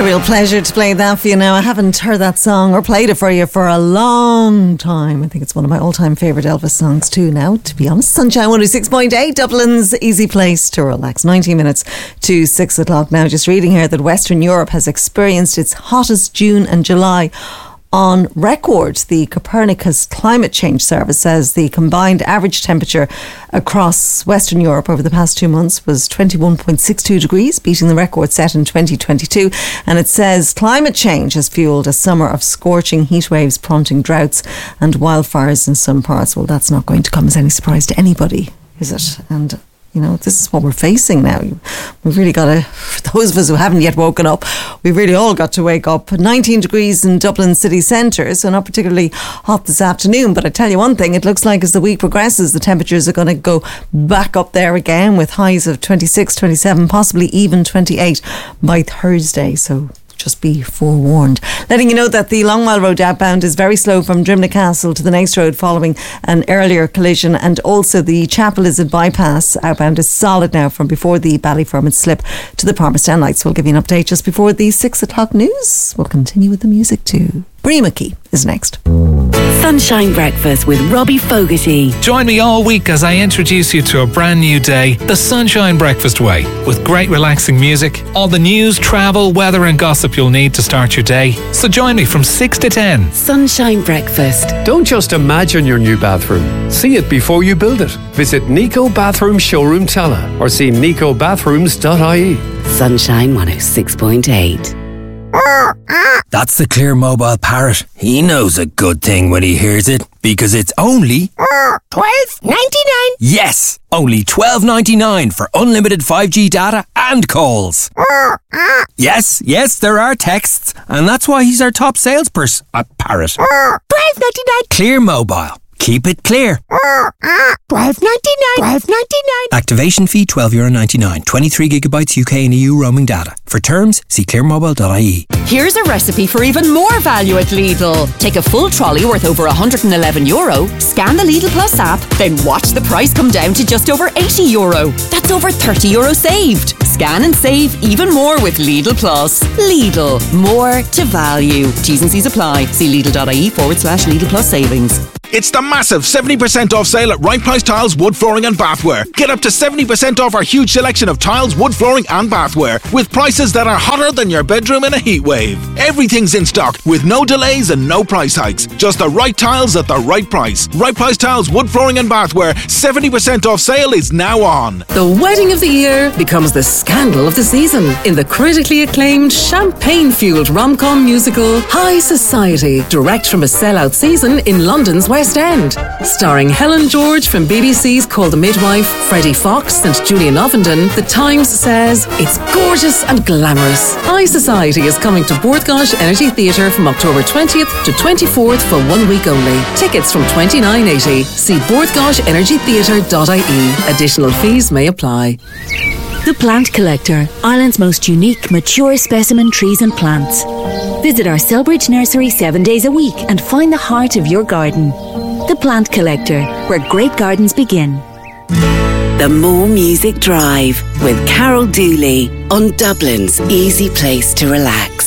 a real pleasure to play that for you now. I haven't heard that song or played it for you for a long time. I think it's one of my all-time favourite Elvis songs too now, to be honest. Sunshine 106.8, Dublin's easy place to relax. 19 minutes to 6 o'clock now. Just reading here that Western Europe has experienced its hottest June and July on record. The Copernicus Climate Change Service says the combined average temperature across Western Europe over the past 2 months was 21.62 degrees, beating the record set in 2022. And it says climate change has fueled a summer of scorching heat waves, prompting droughts and wildfires in some parts. Well, that's not going to come as any surprise to anybody, is it? And you know, this is what we're facing now. We've really got to, for those of us who haven't yet woken up, we've really all got to wake up. 19 degrees in Dublin city centre, so not particularly hot this afternoon. But I tell you one thing, it looks like as the week progresses, the temperatures are going to go back up there again with highs of 26, 27, possibly even 28 by Thursday. So just be forewarned. Letting you know that the Long Mile Road outbound is very slow from Drimna Castle to the next road following an earlier collision, and also the Chapel Lizard bypass outbound is solid now from before the Ballyfermot slip to the Palmerston Lights. We'll give you an update just before the 6 o'clock news. We'll continue with the music too. Brie McKee is next. Sunshine Breakfast with Robbie Fogarty. Join me all week as I introduce you to a brand new day, the Sunshine Breakfast way, with great relaxing music, all the news, travel, weather and gossip you'll need to start your day. So join me from 6 to 10. Sunshine Breakfast. Don't just imagine your new bathroom. See it before you build it. Visit Nico Bathroom Showroom Tala or see nicobathrooms.ie. Sunshine 106.8. That's the Clear Mobile Parrot. He knows a good thing when he hears it, because it's only $12.99. Yes, only $12.99 for unlimited 5G data and calls. Yes, there are texts, and that's why he's our top salesperson. A parrot. $12.99. Clear Mobile. Keep it clear. $12.99. Activation fee €12.99. 23 gigabytes UK and EU roaming data. For terms, see clearmobile.ie. Here's a recipe for even more value at Lidl. Take a full trolley worth over €111, scan the Lidl Plus app, then watch the price come down to just over €80. That's over €30 saved. Scan and save even more with Lidl Plus. Lidl, more to value. T's and C's apply. See Lidl.ie/Lidl Plus savings. It's the massive 70% off sale at Right Price Tiles, Wood Flooring and Bathware. Get up to 70% off our huge selection of tiles, wood flooring and bathware, with prices that are hotter than your bedroom in a heat wave. Everything's in stock with no delays and no price hikes. Just the right tiles at the right price. Right Price Tiles, Wood Flooring and Bathware, 70% off sale is now on. The wedding of the year becomes the scandal of the season in the critically acclaimed champagne-fueled rom-com musical High Society, direct from a sellout season in London's West End. Starring Helen George from BBC's Call the Midwife, Freddie Fox and Julian Ovenden, The Times says it's gorgeous and glamorous. High Society is coming to Bordgosh Energy Theatre from October 20th to 24th for 1 week only. Tickets from $29.80. See bordgoshenergytheatre.ie. Additional fees may apply. The Plant Collector, Ireland's most unique, mature specimen trees and plants. Visit our Selbridge nursery 7 days a week and find the heart of your garden. The Plant Collector, where great gardens begin. The More Music Drive with Carol Dooley on Dublin's easy place to relax.